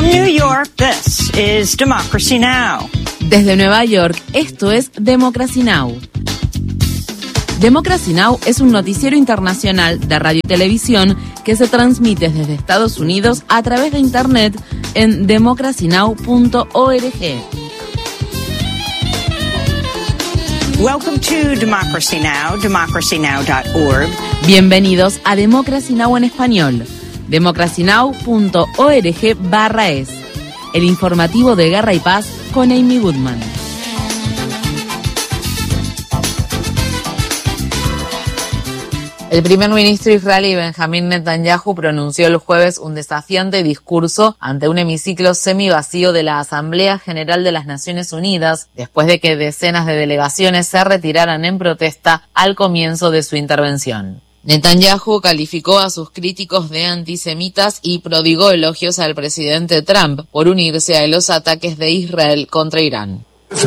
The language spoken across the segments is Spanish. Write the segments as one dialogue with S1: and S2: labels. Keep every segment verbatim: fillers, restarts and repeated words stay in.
S1: From New York, this is Democracy Now!
S2: Desde Nueva York, esto es Democracy Now! Democracy Now! Es un noticiero internacional de radio y televisión que se transmite desde Estados Unidos a través de Internet en democracy now punto org.
S1: Welcome to Democracy Now!, democracy now dot org.
S2: Bienvenidos a Democracy Now! En español. democracy now punto org barra es. El informativo de Guerra y Paz con Amy Goodman. El primer ministro israelí Benjamín Netanyahu pronunció el jueves un desafiante discurso ante un hemiciclo semivacío de la Asamblea General de las Naciones Unidas, después de que decenas de delegaciones se retiraran en protesta al comienzo de su intervención. Netanyahu calificó a sus críticos de antisemitas y prodigó elogios al presidente Trump por unirse a los ataques de Israel contra Irán.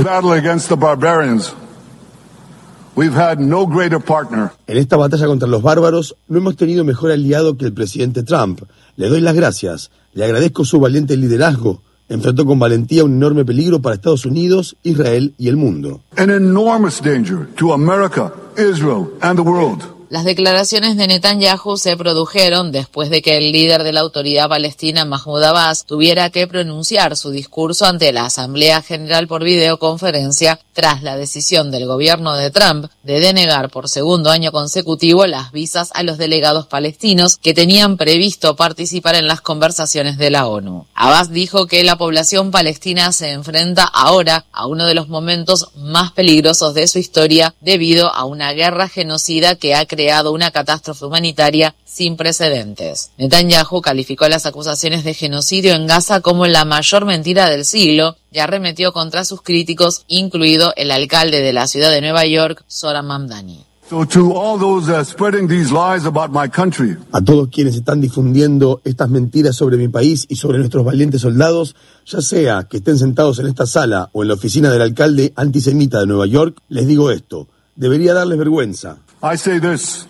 S3: En esta batalla contra los bárbaros no hemos tenido mejor aliado que el presidente Trump. Le doy las gracias, le agradezco su valiente liderazgo. Enfrentó con valentía un enorme peligro para Estados Unidos, Israel y el mundo.
S4: An enormous danger to America, Israel and the world.
S2: Las declaraciones de Netanyahu se produjeron después de que el líder de la autoridad palestina, Mahmoud Abbas, tuviera que pronunciar su discurso ante la Asamblea General por videoconferencia tras la decisión del gobierno de Trump de denegar por segundo año consecutivo las visas a los delegados palestinos que tenían previsto participar en las conversaciones de la ONU. Abbas dijo que la población palestina se enfrenta ahora a uno de los momentos más peligrosos de su historia debido a una guerra genocida que ha creado una catástrofe humanitaria sin precedentes. Netanyahu calificó las acusaciones de genocidio en Gaza como la mayor mentira del siglo y arremetió contra sus críticos, incluido el alcalde de la ciudad de Nueva York, Zohran Mamdani.
S4: So to all those uh, spreading these lies about my country,
S3: a todos quienes están difundiendo estas mentiras sobre mi país y sobre nuestros valientes soldados, ya sea que estén sentados en esta sala o en la oficina del alcalde antisemita de Nueva York, les digo esto: debería darles vergüenza.
S4: I say this,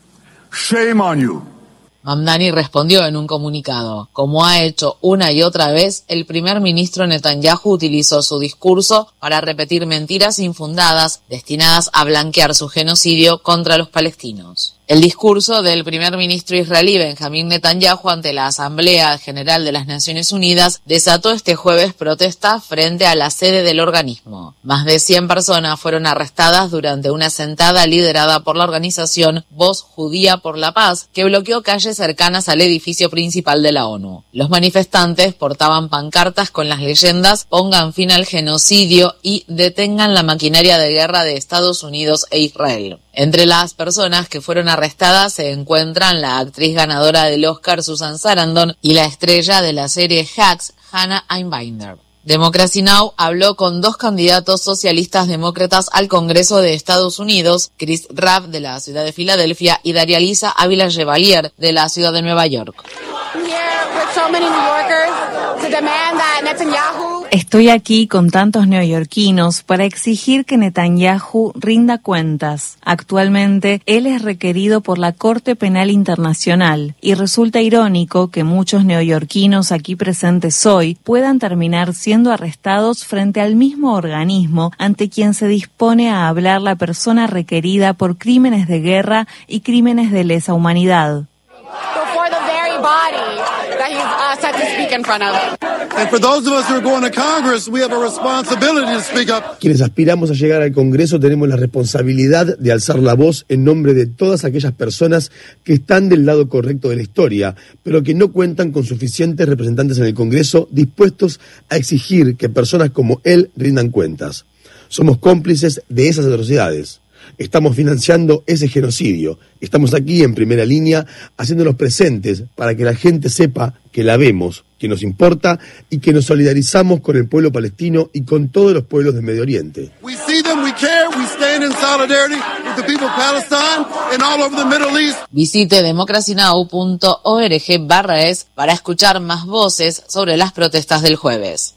S4: shame on you.
S2: Mamdani respondió en un comunicado: como ha hecho una y otra vez, el primer ministro Netanyahu utilizó su discurso para repetir mentiras infundadas destinadas a blanquear su genocidio contra los palestinos. El discurso del primer ministro israelí Benjamín Netanyahu ante la Asamblea General de las Naciones Unidas desató este jueves protesta frente a la sede del organismo. Más de cien personas fueron arrestadas durante una sentada liderada por la organización Voz Judía por la Paz, que bloqueó calles cercanas al edificio principal de la ONU. Los manifestantes portaban pancartas con las leyendas "Pongan fin al genocidio" y "Detengan la maquinaria de guerra de Estados Unidos e Israel". Entre las personas que fueron arrestadas se encuentran la actriz ganadora del Oscar Susan Sarandon y la estrella de la serie Hacks, Hannah Einbinder. Democracy Now! Habló con dos candidatos socialistas demócratas al Congreso de Estados Unidos, Chris Rabb de la ciudad de Filadelfia y Daria-Lisa Ávila Chevalier de la ciudad de Nueva York.
S5: Estoy aquí con tantos neoyorquinos para exigir que Netanyahu rinda cuentas. Actualmente, él es requerido por la Corte Penal Internacional y resulta irónico que muchos neoyorquinos aquí presentes hoy puedan terminar siendo arrestados frente al mismo organismo ante quien se dispone a hablar la persona requerida por crímenes de guerra y crímenes de lesa humanidad.
S3: Quienes aspiramos a llegar al Congreso tenemos la responsabilidad de alzar la voz en nombre de todas aquellas personas que están del lado correcto de la historia, pero que no cuentan con suficientes representantes en el Congreso dispuestos a exigir que personas como él rindan cuentas. Somos cómplices de esas atrocidades. Estamos financiando ese genocidio. Estamos aquí en primera línea haciéndonos presentes para que la gente sepa que la vemos, que nos importa y que nos solidarizamos con el pueblo palestino y con todos los pueblos del Medio Oriente.
S4: We see them, we care, we stand in solidarity with the people of Palestine and all over the Middle East.
S2: Visite democracy now punto org barra es para escuchar más voces sobre las protestas del jueves.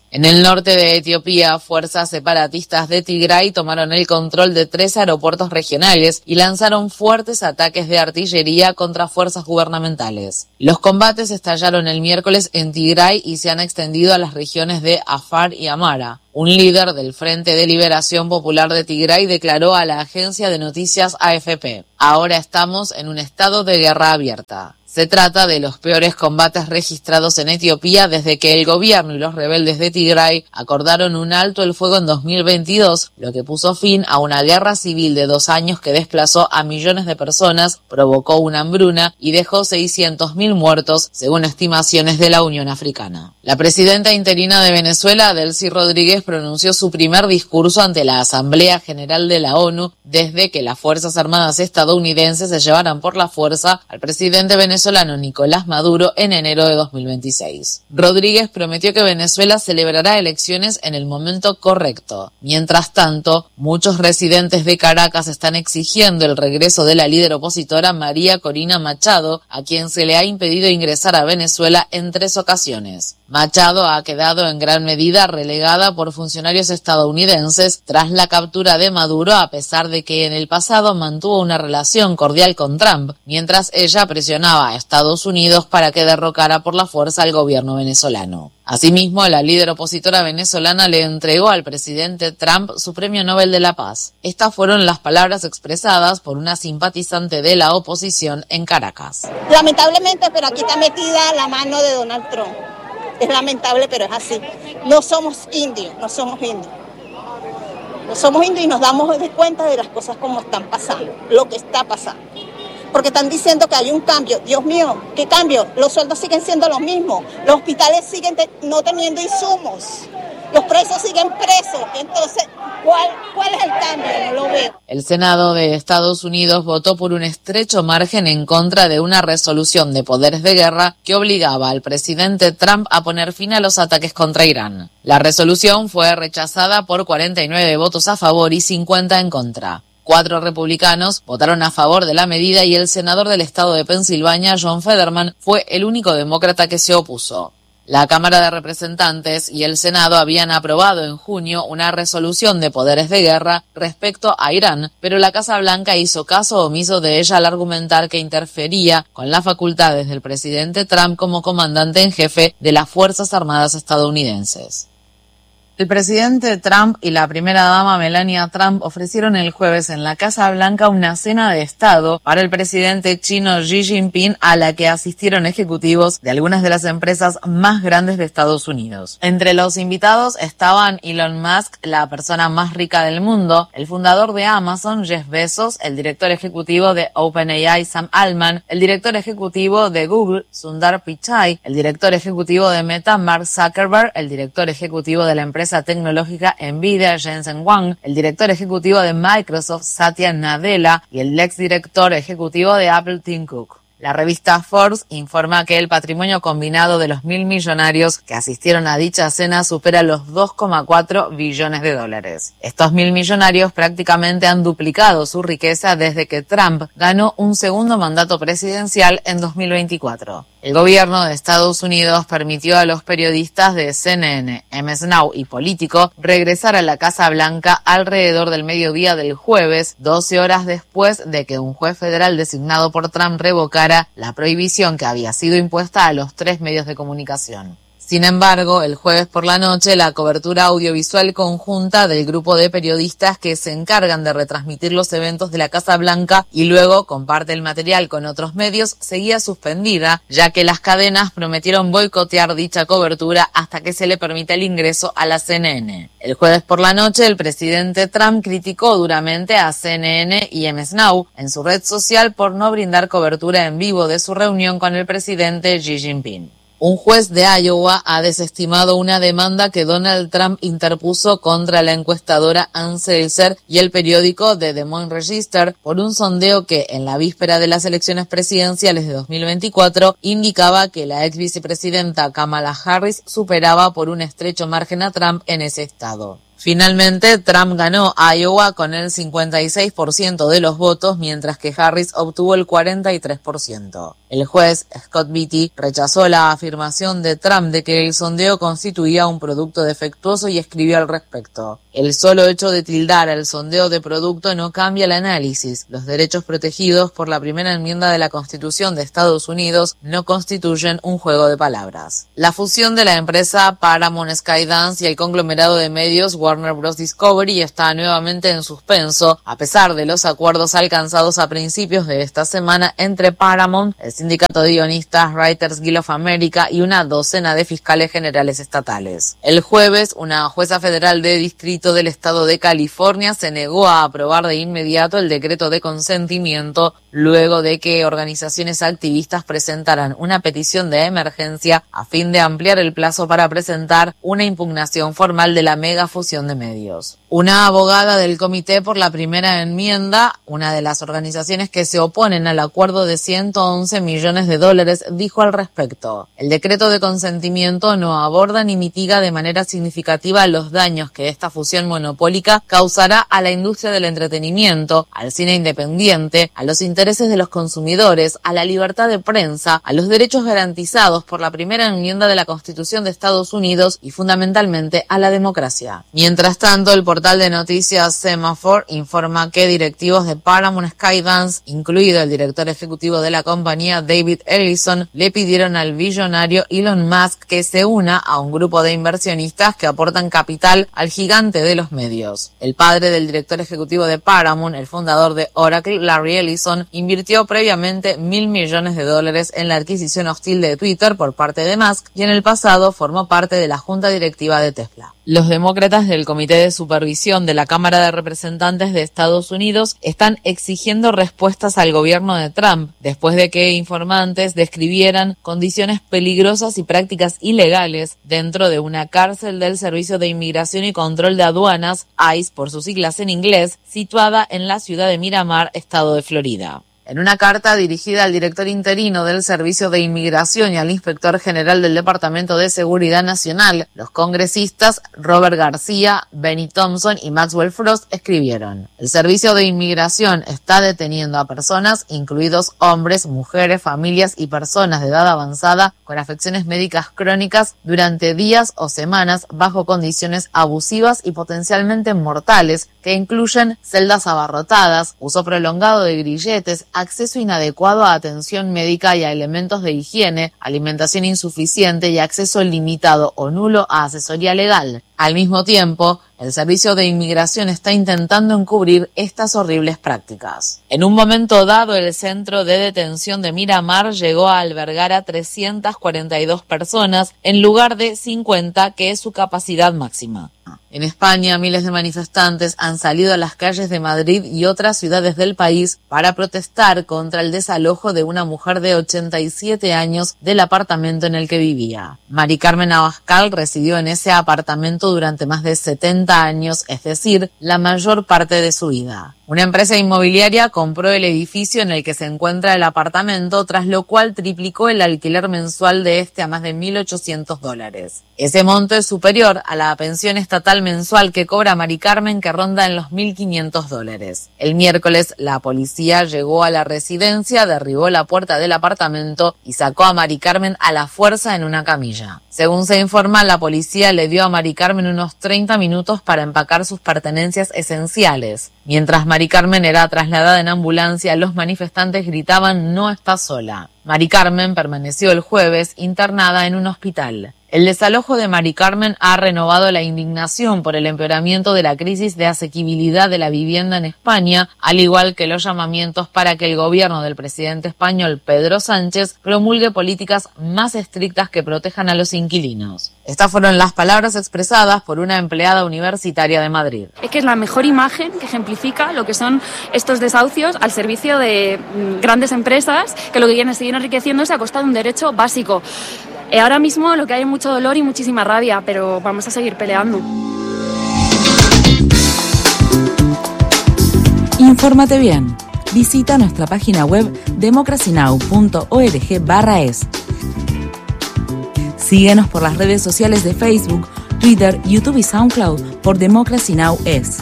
S2: En el norte de Etiopía, fuerzas separatistas de Tigray tomaron el control de tres aeropuertos regionales y lanzaron fuertes ataques de artillería contra fuerzas gubernamentales. Los combates estallaron el miércoles en Tigray y se han extendido a las regiones de Afar y Amara. Un líder del Frente de Liberación Popular de Tigray declaró a la agencia de noticias A F P: "Ahora estamos en un estado de guerra abierta". Se trata de los peores combates registrados en Etiopía desde que el gobierno y los rebeldes de Tigray acordaron un alto el fuego en dos mil veintidós, lo que puso fin a una guerra civil de dos años que desplazó a millones de personas, provocó una hambruna y dejó seiscientos mil muertos, según estimaciones de la Unión Africana. La presidenta interina de Venezuela, Delcy Rodríguez, pronunció su primer discurso ante la Asamblea General de la ONU desde que las Fuerzas Armadas estadounidenses se llevaran por la fuerza al presidente venezolano Nicolás Maduro en enero de dos mil veintiséis. Rodríguez prometió que Venezuela celebrará elecciones en el momento correcto. Mientras tanto, muchos residentes de Caracas están exigiendo el regreso de la líder opositora María Corina Machado, a quien se le ha impedido ingresar a Venezuela en tres ocasiones. Machado ha quedado en gran medida relegada por funcionarios estadounidenses tras la captura de Maduro, a pesar de que en el pasado mantuvo una relación cordial con Trump, mientras ella presionaba a Estados Unidos para que derrocara por la fuerza al gobierno venezolano. Asimismo, la líder opositora venezolana le entregó al presidente Trump su Premio Nobel de la Paz. Estas fueron las palabras expresadas por una simpatizante de la oposición en Caracas.
S6: Lamentablemente, pero aquí está metida la mano de Donald Trump. Es lamentable, pero es así. No somos indios, no somos indios. No somos indios y nos damos cuenta de las cosas como están pasando, lo que está pasando. Porque están diciendo que hay un cambio. Dios mío, ¿qué cambio? Los sueldos siguen siendo los mismos. Los hospitales siguen te- no teniendo insumos. Los presos siguen presos. Entonces, ¿cuál, ¿cuál es el cambio? No lo veo.
S2: El Senado de Estados Unidos votó por un estrecho margen en contra de una resolución de poderes de guerra que obligaba al presidente Trump a poner fin a los ataques contra Irán. La resolución fue rechazada por cuarenta y nueve votos a favor y cincuenta en contra. Cuatro republicanos votaron a favor de la medida y el senador del estado de Pensilvania, John Fetterman, fue el único demócrata que se opuso. La Cámara de Representantes y el Senado habían aprobado en junio una resolución de poderes de guerra respecto a Irán, pero la Casa Blanca hizo caso omiso de ella al argumentar que interfería con las facultades del presidente Trump como comandante en jefe de las Fuerzas Armadas estadounidenses. El presidente Trump y la primera dama Melania Trump ofrecieron el jueves en la Casa Blanca una cena de Estado para el presidente chino Xi Jinping, a la que asistieron ejecutivos de algunas de las empresas más grandes de Estados Unidos. Entre los invitados estaban Elon Musk, la persona más rica del mundo, el fundador de Amazon, Jeff Bezos, el director ejecutivo de OpenAI, Sam Altman, el director ejecutivo de Google, Sundar Pichai, el director ejecutivo de Meta, Mark Zuckerberg, el director ejecutivo de la empresa tecnológica Nvidia, Jensen Huang, el director ejecutivo de Microsoft, Satya Nadella, y el exdirector ejecutivo de Apple, Tim Cook. La revista Forbes informa que el patrimonio combinado de los mil millonarios que asistieron a dicha cena supera los dos coma cuatro billones de dólares. Estos mil millonarios prácticamente han duplicado su riqueza desde que Trump ganó un segundo mandato presidencial en dos mil veinticuatro. El gobierno de Estados Unidos permitió a los periodistas de C N N, M S Now y Político regresar a la Casa Blanca alrededor del mediodía del jueves, doce horas después de que un juez federal designado por Trump revocara la prohibición que había sido impuesta a los tres medios de comunicación. Sin embargo, el jueves por la noche, la cobertura audiovisual conjunta del grupo de periodistas que se encargan de retransmitir los eventos de la Casa Blanca y luego comparte el material con otros medios seguía suspendida, ya que las cadenas prometieron boicotear dicha cobertura hasta que se le permita el ingreso a la C N N. El jueves por la noche, el presidente Trump criticó duramente a C N N y M S Now en su red social por no brindar cobertura en vivo de su reunión con el presidente Xi Jinping. Un juez de Iowa ha desestimado una demanda que Donald Trump interpuso contra la encuestadora Ann Selzer y el periódico The Des Moines Register por un sondeo que, en la víspera de las elecciones presidenciales de dos mil veinticuatro, indicaba que la ex vicepresidenta Kamala Harris superaba por un estrecho margen a Trump en ese estado. Finalmente, Trump ganó Iowa con el cincuenta y seis por ciento de los votos, mientras que Harris obtuvo el cuarenta y tres por ciento. El juez Scott Beatty rechazó la afirmación de Trump de que el sondeo constituía un producto defectuoso y escribió al respecto: el solo hecho de tildar al sondeo de producto no cambia el análisis. Los derechos protegidos por la primera enmienda de la Constitución de Estados Unidos no constituyen un juego de palabras. La fusión de la empresa Paramount Skydance y el conglomerado de medios Warner Bros. Discovery está nuevamente en suspenso, a pesar de los acuerdos alcanzados a principios de esta semana entre Paramount, el sindicato de guionistas Writers Guild of America y una docena de fiscales generales estatales. El jueves, una jueza federal de distrito del estado de California se negó a aprobar de inmediato el decreto de consentimiento luego de que organizaciones activistas presentaran una petición de emergencia a fin de ampliar el plazo para presentar una impugnación formal de la mega fusión de medios. Una abogada del Comité por la Primera Enmienda, una de las organizaciones que se oponen al acuerdo de ciento once millones de dólares, dijo al respecto: el decreto de consentimiento no aborda ni mitiga de manera significativa los daños que esta fusión monopólica causará a la industria del entretenimiento, al cine independiente, a los intereses de los consumidores, a la libertad de prensa, a los derechos garantizados por la primera enmienda de la Constitución de Estados Unidos y fundamentalmente a la democracia. Mientras tanto, el portal de noticias Semaphore informa que directivos de Paramount Skydance, incluido el director ejecutivo de la compañía David Ellison, le pidieron al billonario Elon Musk que se una a un grupo de inversionistas que aportan capital al gigante de los medios. El padre del director ejecutivo de Paramount, el fundador de Oracle, Larry Ellison, invirtió previamente mil millones de dólares en la adquisición hostil de Twitter por parte de Musk y en el pasado formó parte de la junta directiva de Tesla. Los demócratas del Comité de Supervisión de la Cámara de Representantes de Estados Unidos están exigiendo respuestas al gobierno de Trump después de que informantes describieran condiciones peligrosas y prácticas ilegales dentro de una cárcel del Servicio de Inmigración y Control de Aduanas, ICE por sus siglas en inglés, situada en la ciudad de Miramar, estado de Florida. En una carta dirigida al director interino del Servicio de Inmigración y al inspector general del Departamento de Seguridad Nacional, los congresistas Robert García, Benny Thompson y Maxwell Frost escribieron: el Servicio de Inmigración está deteniendo a personas, incluidos hombres, mujeres, familias y personas de edad avanzada con afecciones médicas crónicas durante días o semanas bajo condiciones abusivas y potencialmente mortales que incluyen celdas abarrotadas, uso prolongado de grilletes, acceso inadecuado a atención médica y a elementos de higiene, alimentación insuficiente y acceso limitado o nulo a asesoría legal. Al mismo tiempo, el Servicio de Inmigración está intentando encubrir estas horribles prácticas. En un momento dado, el centro de detención de Miramar llegó a albergar a trescientas cuarenta y dos personas en lugar de cincuenta, que es su capacidad máxima. En España, miles de manifestantes han salido a las calles de Madrid y otras ciudades del país para protestar contra el desalojo de una mujer de ochenta y siete años del apartamento en el que vivía. Mari Carmen Abascal residió en ese apartamento durante más de setenta años, es decir, la mayor parte de su vida. Una empresa inmobiliaria compró el edificio en el que se encuentra el apartamento, tras lo cual triplicó el alquiler mensual de este a más de mil ochocientos dólares. Ese monto es superior a la pensión estatal mensual que cobra Mari Carmen, que ronda en los mil quinientos dólares. El miércoles, la policía llegó a la residencia, derribó la puerta del apartamento y sacó a Mari Carmen a la fuerza en una camilla. Según se informa, la policía le dio a Mari Carmen unos treinta minutos para empacar sus pertenencias esenciales. Mientras Mari Carmen era trasladada en ambulancia, los manifestantes gritaban "no está sola". Mari Carmen permaneció el jueves internada en un hospital. El desalojo de Mari Carmen ha renovado la indignación por el empeoramiento de la crisis de asequibilidad de la vivienda en España, al igual que los llamamientos para que el gobierno del presidente español Pedro Sánchez promulgue políticas más estrictas que protejan a los inquilinos. Estas fueron las palabras expresadas por una empleada universitaria de Madrid.
S7: Es que es la mejor imagen que ejemplifica lo que son estos desahucios al servicio de grandes empresas que lo que quieren es seguir enriqueciéndose a costa de un derecho básico. Eh, ahora mismo lo que hay es mucho dolor y muchísima rabia, pero vamos a seguir peleando.
S5: Infórmate bien. Visita nuestra página web democracy now punto org barra es. Síguenos por las redes sociales de Facebook, Twitter, YouTube y SoundCloud por Democracy Now! Es.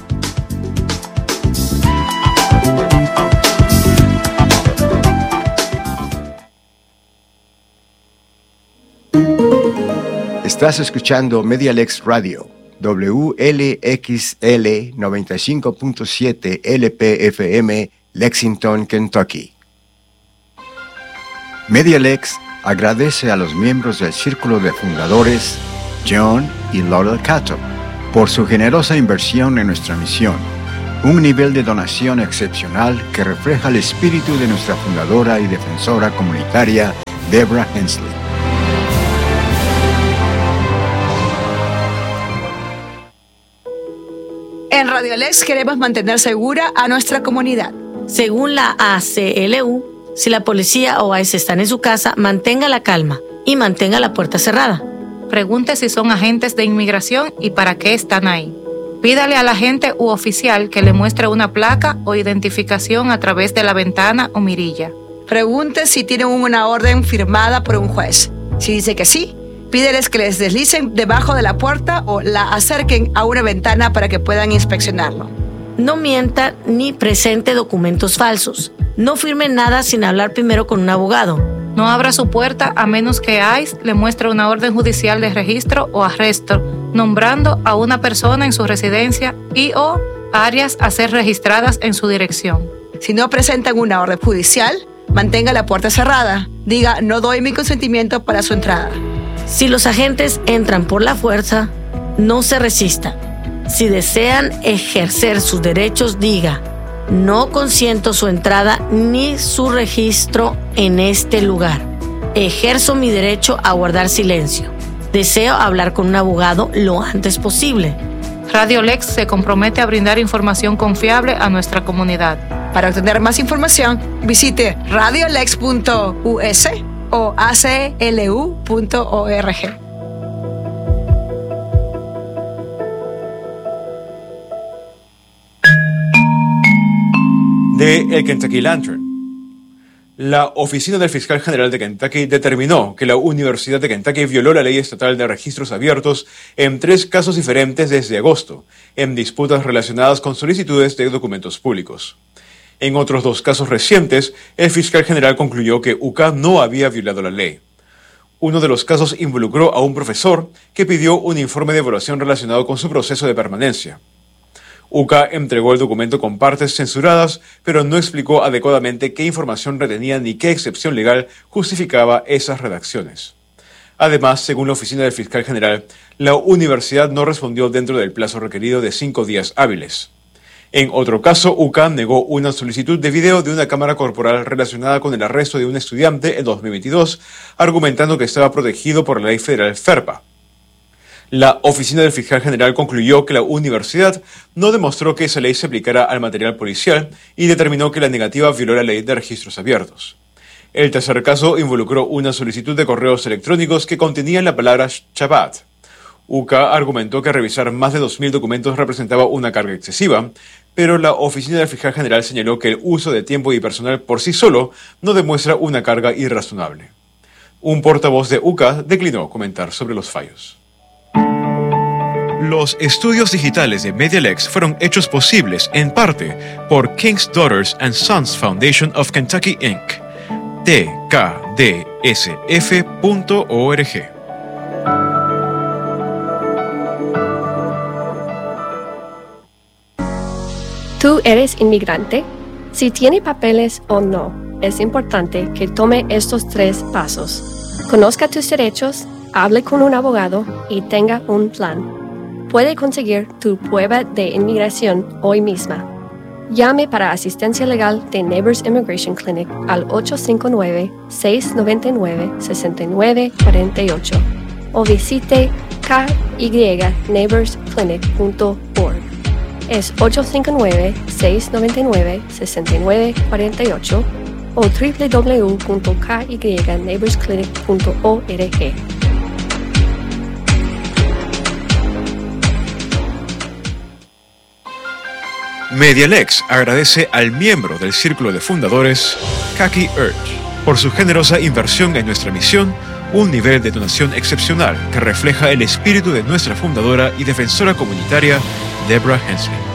S8: Estás escuchando Medialex Radio, W L X L noventa y cinco punto siete L P F M, Lexington, Kentucky. Medialex agradece a los miembros del Círculo de Fundadores, John y Laurel Cato, por su generosa inversión en nuestra misión, un nivel de donación excepcional que refleja el espíritu de nuestra fundadora y defensora comunitaria, Deborah Hensley.
S9: En Radiolex queremos mantener segura a nuestra comunidad.
S10: Según la A C L U, si la policía o ICE están en su casa, mantenga la calma y mantenga la puerta cerrada.
S11: Pregunte si son agentes de inmigración y para qué están ahí. Pídale al agente u oficial que le muestre una placa o identificación a través de la ventana o mirilla.
S9: Pregunte si tienen una orden firmada por un juez. Si dice que sí, pídeles que les deslicen debajo de la puerta o la acerquen a una ventana para que puedan inspeccionarlo.
S10: No mienta ni presente documentos falsos. No firme nada sin hablar primero con un abogado.
S11: No abra su puerta a menos que ICE le muestre una orden judicial de registro o arresto, nombrando a una persona en su residencia y o áreas a ser registradas en su dirección.
S9: Si no presentan una orden judicial, mantenga la puerta cerrada. Diga, no doy mi consentimiento para su entrada.
S10: Si los agentes entran por la fuerza, no se resista. Si desean ejercer sus derechos, diga, no consiento su entrada ni su registro en este lugar. Ejerzo mi derecho a guardar silencio. Deseo hablar con un abogado lo antes posible.
S11: Radiolex se compromete a brindar información confiable a nuestra comunidad.
S9: Para obtener más información, visite radiolex punto u s o a c l u punto org.
S12: De el Kentucky Lantern. La Oficina del Fiscal General de Kentucky determinó que la Universidad de Kentucky violó la ley estatal de registros abiertos en tres casos diferentes desde agosto, en disputas relacionadas con solicitudes de documentos públicos. En otros dos casos recientes, el fiscal general concluyó que U C A no había violado la ley. Uno de los casos involucró a un profesor que pidió un informe de evaluación relacionado con su proceso de permanencia. U C A entregó el documento con partes censuradas, pero no explicó adecuadamente qué información retenía ni qué excepción legal justificaba esas redacciones. Además, según la oficina del fiscal general, la universidad no respondió dentro del plazo requerido de cinco días hábiles. En otro caso, U C A negó una solicitud de video de una cámara corporal relacionada con el arresto de un estudiante en dos mil veintidós, argumentando que estaba protegido por la ley federal FERPA. La oficina del fiscal general concluyó que la universidad no demostró que esa ley se aplicara al material policial y determinó que la negativa violó la ley de registros abiertos. El tercer caso involucró una solicitud de correos electrónicos que contenían la palabra Shabbat. U C A argumentó que revisar más de dos mil documentos representaba una carga excesiva, pero la oficina del fiscal general señaló que el uso de tiempo y personal por sí solo no demuestra una carga irrazonable. Un portavoz de U C A declinó comentar sobre los fallos. Los estudios digitales de Medialex fueron hechos posibles en parte por King's Daughters and Sons Foundation of Kentucky incorporated. t k d s f punto org.
S13: ¿Tú eres inmigrante? Si tiene papeles o no, es importante que tome estos tres pasos. Conozca tus derechos, hable con un abogado y tenga un plan. Puede conseguir tu prueba de inmigración hoy misma. Llame para asistencia legal de Neighbors Immigration Clinic al ocho cinco nueve, seis nueve nueve, seis nueve cuatro ocho o visite k y neighbors clinic punto org. Es ocho cinco nueve, seis nueve nueve, seis nueve cuatro ocho o w w w punto k y neighbors clinic punto org.
S12: Medialex agradece al miembro del Círculo de Fundadores, Kaki Urch, por su generosa inversión en nuestra misión, un nivel de donación excepcional que refleja el espíritu de nuestra fundadora y defensora comunitaria, Deborah Hensley.